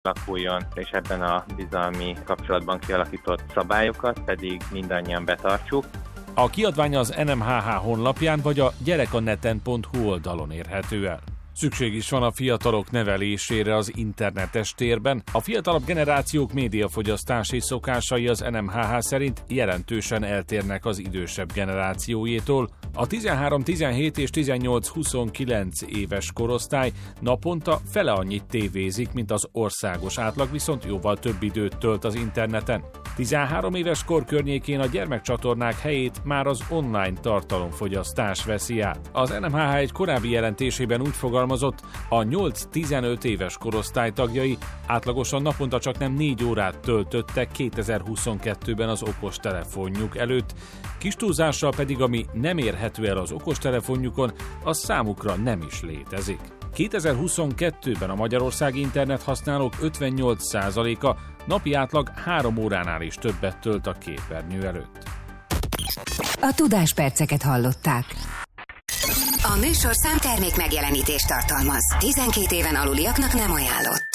alakuljon, és ebben a bizalmi kapcsolatban kialakított szabályokat pedig mindannyian betartsuk. A kiadvány az NMHH honlapján vagy a gyerekaneten.hu oldalon érhető el. Szükség is van a fiatalok nevelésére az internetes térben. A fiatalabb generációk médiafogyasztási szokásai az NMHH szerint jelentősen eltérnek az idősebb generációjétól. A 13-17 és 18-29 éves korosztály naponta fele annyit tévézik, mint az országos átlag, viszont jóval több időt tölt az interneten. 13 éves kor környékén a gyermekcsatornák helyét már az online tartalomfogyasztás veszi át. Az NMHH egy korábbi jelentésében úgy fogalmazott, a 8-15 éves korosztály tagjai átlagosan naponta csaknem 4 órát töltöttek 2022-ben az okostelefonjuk előtt, kis túlzással pedig ami nem érhető el az okostelefonjukon, az számukra nem is létezik. 2022-ben a magyarországi internet használók 58%-a napi átlag 3 óránál is többet tölt a képernyő előtt. A Tudásperceket hallották. A műsorszám termék megjelenítést tartalmaz. 12 éven aluliaknak nem ajánlott.